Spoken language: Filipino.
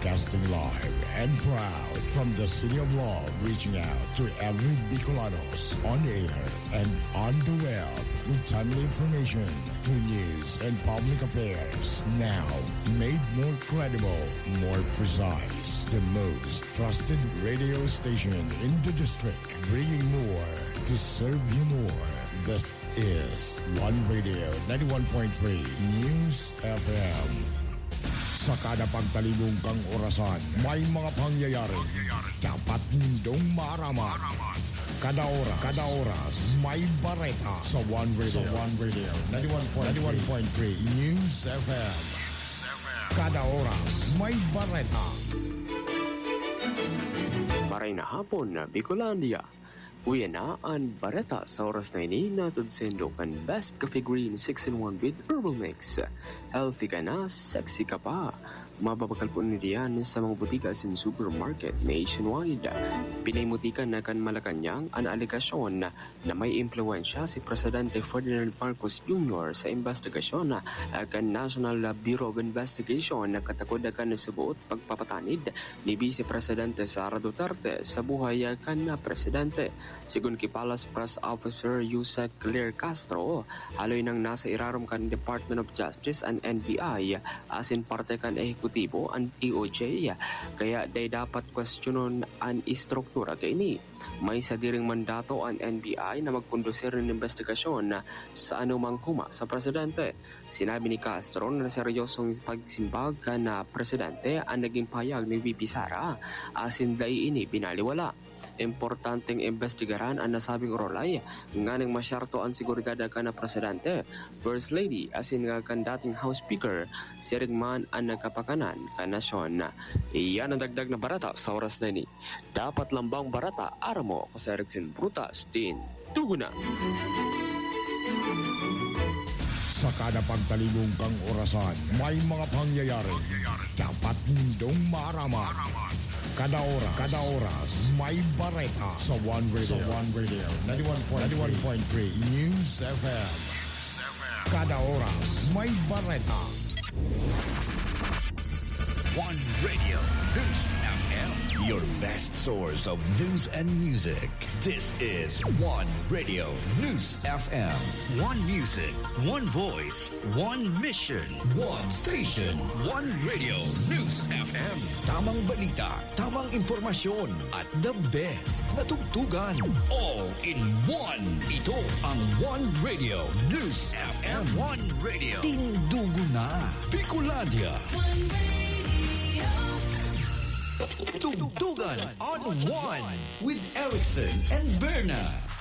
Broadcasting live and proud from the City of Love, reaching out to every Bicolanos on air and on the web with timely information, true news, and public affairs. Now, made more credible, more precise, the most trusted radio station in the district, bringing more to serve you more. This is One Radio 91.3 News FM. Sa kada pagtalibong kang orasan, may mga pangyayari. Dapat nindong maaraman. Kada oras, may bareta sa One Radio 91.3 News FM. Kada oras, may bareta. Maray na hapon na Bicolandia. Uya na ang bareta sa oras na ini natod sendo kan Best Coffee Green 6-in-1 with Herbal Mix. Healthy ka na, sexy ka pa. Mababakal po niyan sa mga butika sin supermarket nationwide. Pinaymutikan na kan Malacanang ang aligasyon na may impluensya si Presidente Ferdinand Marcos Jr. sa investigasyon kan National Bureau of Investigation na katakod kan sa buot pagpapatanid ni Vice Presidente Sara Duterte sa buhay kan Presidente. Sigun kay Palace Press Officer Yusek Claire Castro, haloy nang nasa irarom kan Department of Justice and NBI asin parte kan ehekutibo ang DOJ, kaya day dapat questionon ang istruktura kay ini. May sadiring mandato ang NBI na magkondusir ng investigasyon sa anumang kuma sa Presidente. Sinabi ni Castro na seryosong pagsimbag na Presidente ang naging payag ni VP Sara asin day ini binaliwala. Importanteng investigaran ang nasabing rolay nga nang masyarto ang sigurgada ka na Presidente, First Lady asin nga kan dating House Speaker si Rigman ang nagkapakanan ka nasyon. Iyan ang dagdag na barata sa oras na ini. Dapat lambang barata aramo ko sa Erikson Brutas din tuguna. Sa kada pagtalibong kang orasan, may mga pangyayari. Dapat nindong maaraman. Kada oras, may bareta sa One Radio 91.3 News FM. Kada oras, may bareta. One Radio News FM, your best source of news and music. This is One Radio News FM. One music, one voice, one mission, one station. One Radio News FM. Tamang balita, tamang impormasyon, at the best na tugtugan. All in one. Ito ang One Radio News FM. One Radio. Tindugo na. Bicolandia. Tugtugan on One with Erickson and Berna.